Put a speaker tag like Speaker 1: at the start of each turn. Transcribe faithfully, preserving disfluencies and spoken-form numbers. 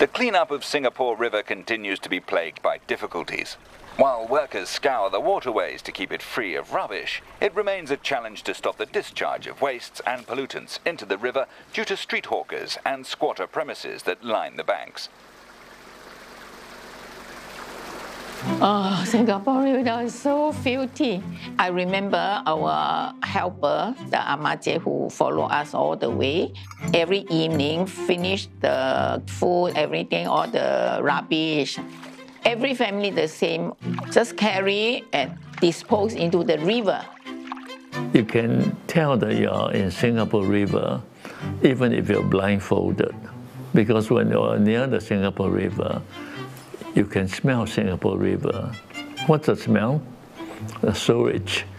Speaker 1: The cleanup of Singapore River continues to be plagued by difficulties. While workers scour the waterways to keep it free of rubbish, it remains a challenge to stop the discharge of wastes and pollutants into the river due to street hawkers and squatter premises that line the banks.
Speaker 2: Oh, Singapore River is so filthy. I remember our helper, the Amaje, who followed us all the way. Every evening, finish the food, everything, all the rubbish. Every family the same, just carry and dispose into the river.
Speaker 3: You can tell that you're in Singapore River, even if you're blindfolded, because when you're near the Singapore River, you can smell Singapore River. What's the smell? The sewage.